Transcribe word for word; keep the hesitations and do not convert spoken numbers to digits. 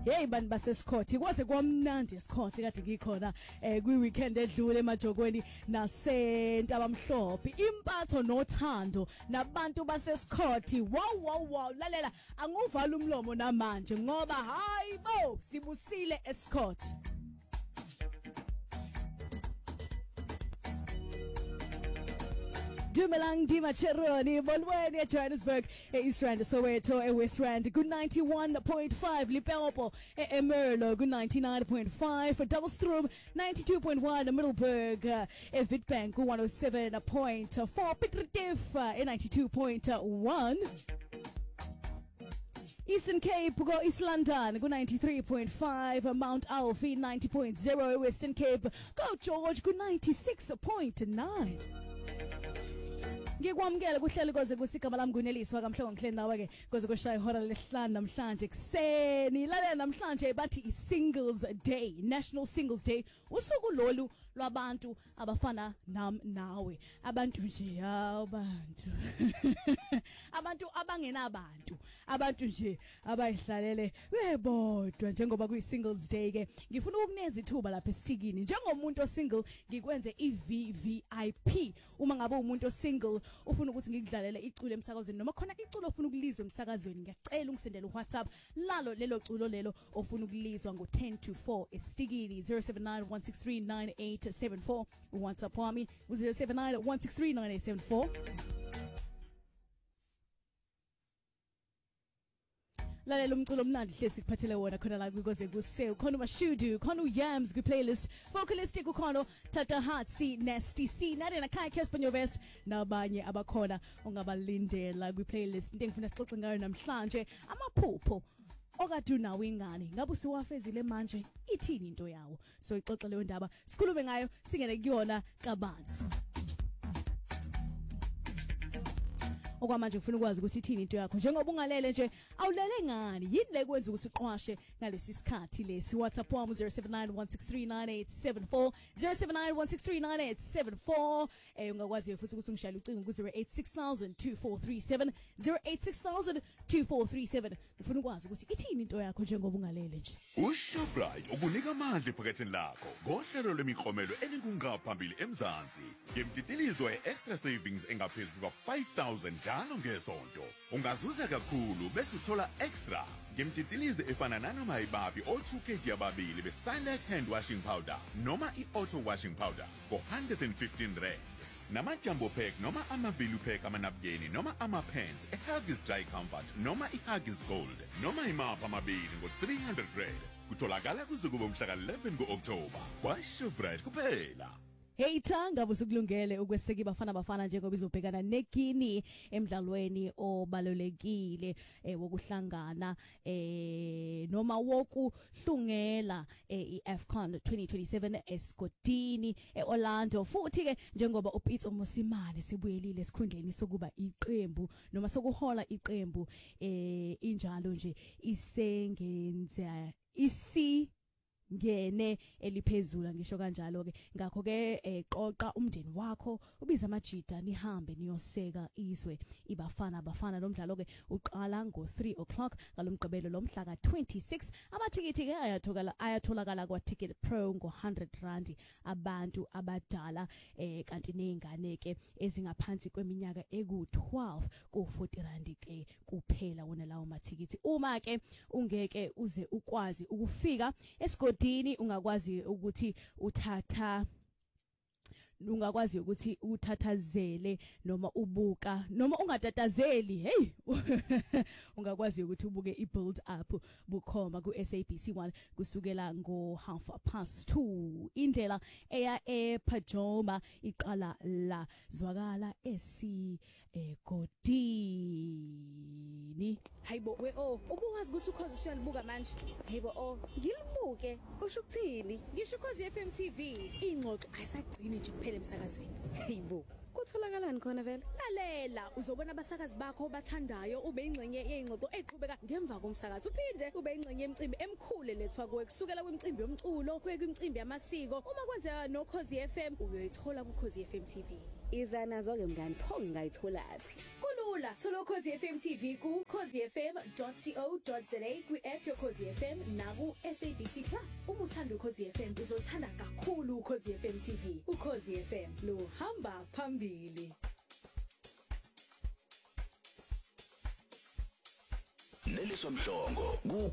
Hey bantu baseScott kwaze kwamnandi eScott kade ngikhona eh kwi weekend edlule emajokweni nasentaba mhlophe impatho nothando nabantu baseScott wow wow wow lalela anguvala umlomo namanje ngoba hayibo sibusile eScott. Dumelang di Macheroni, Bolweni at Johannesburg, East Rand, Soweto, West Rand, good ninety-one point five, Limpopo, Emerlo, good ninety-nine point five, Doublestroom, ninety-two point one, Middleburg, Witbank, one oh seven point four, Piet Retief, ninety-two point one. Eastern Cape, go East London, go ninety-three point five, Mount Alfie, ninety point zero, Western Cape, go George, go ninety-six point nine. Ngikwamukela kuhlelo koze kusigaba lami kuneliswa kamhlongo ngihleli nawe ke koze kushaya ihora lesihlanu namhlanje kuseni lalela namhlanje bathi i Singles Day, National Singles Day, usuku lolu lwabantu abafana nam nawe, abantu nje abantu abantu abangenabantu, abantu nje abayihlalele bebodwa njengoba kuyi Singles Day ke ngifuna ukukuneza ithuba lapha esitikini njengomuntu osingle ngikwenze i V V I P uma ngabe umuntu osingle ufuna ukuthi ngikudlalele iculo emsakazweni noma khona iculo ofuna ukulizwa emsakazweni ngiyacela ungisendele uWhatsApp lalo lelo culo lelo ofuna ukulizwa ngo ten to four esitikini zero seven nine one six three nine eight seven four WhatsApp wami zero seven nine one six three nine eight seven four. Lalela umculo omnandi hlesi kuphathele wona khona la kuze kuse khona uMashudu khona uYams ku playlist vocalist kukhona Tata Hatsi Nasty C nade na Kai Kesper Nyovest nabanye abakhona ungabalindela ku playlist into engifuna sixoxe ngayo namhlanje amaphupho okade unawo ingane ngabe usiwafezile manje ithini into yawo so ixoxe leyo ndaba sikhulume ngayo singene kuyona kabanzi. Okwamanje ufuna ukwazi ukuthi ithini into yakho njengoba ungalele nje awulele ngani yini le kwenza ukuthi uqwashe ngalesi sikhathi lesi WhatsApp wami zero seven nine one six three nine eight seven four zero seven nine one six three nine eight seven four eh ungakwazi futhi ukuthi ungishayele ucingo ku zero eight six thousand two four three seven zero eight six thousand two four three seven ufuna ukwazi ukuthi ithini into yakho njengoba ungalele nje. uShoprite ukunika amandla ephaketheni lakho ngohlelo lemiklomelo elinkungaphambili eMzansi ngemtitilizo e-extra savings engaphezulu kwa five thousand njalo ngesonto ungazuza kakhulu bese uthola extra ngemtitilize efana nanoma ibabi o two kilograms ababili be-Silek hand washing powder noma i-auto washing powder for one hundred fifteen rand nama jumbo pack noma ama-value pack amanapukeni noma ama-pants e-Huggies Dry Comfort noma i-Huggies Gold noma imapha amabili ngo three hundred rand kutholakala kuze kube umhla ka eleven ku-October kwaShoprite kuphela. Hey Tanga busukulungele ukweseka bafana bafana njengoba izobhekana nekini emidlalweni obalulekile eh wokuhlangana eh noma wokuhlungela eh iAFCON twenty twenty-seven eSkottini eOrlando futhi ke njengoba uPete Mosimane sibuyelile esikhundleni sokuba iqembu noma sokuhola iqembu eh injalo nje isengenza isi ngene eliphezulu ngisho kanjalo ke ngakho ke eqoqa umndeni wakho ubiza amajida nihambe niyoseka izwe ibafana abafana lomdlalo ke uqala ngo three o'clock ngalomgqibelo lomhla ka twenty-six amathikithi ke ayatholakala ayatholakala kwa Ticket Pro ngo one hundred rand abantu abadala eh kanti nezingane ke ezingaphansi kweminyaka eku twelve ku forty rand ke kuphela wona lawo mathikithi uma ke ungeke uze ukwazi ukufika eSkottini ungakwazi ukuthi uthatha ungakwazi ukuthi uthathazele noma ubuka noma ungatatazeli hey ungakwazi ukuthi ubuke ibuild up bukhoma ku S A B C one kusukela ngo half past two indlela eya ePajoma iqala la zwakala esi egodini. Hayibo we oh ubuwazi ukuthi ukhoze usiyalibuka manje. Hayibo oh ngilibuke usho ukuthini ngisho ukhoze F M T V ingxoxo ayisagcini nje kuphela emsakazweni. Hayibo kutholakalani khona vele lalela uzobona abasakazi bakho bathandayo ube ingxenye yeingxoxo eqhubeka ngemva komsakazo uphinde ube ingxenye yemicimbi emkhulu lethwa kuwe kusukela kwimicimbi yomculo kuye kwimicimbi yamasiko uma kwenzeka no Khosi F M uyoyithola ku Khosi F M T V. Iza nazo ke mngani pho ngayithola phi kalula. Thola Ukhozi F M T V ku ukhozi f m dot co dot za kwi-app yokhozi F M naku S A B C Plus. Uma uthanda Ukhozi F M uzothanda kakhulu Ukhozi F M T V. Ukhozi F M lo hamba phambili. Neliswa Mhlongo ku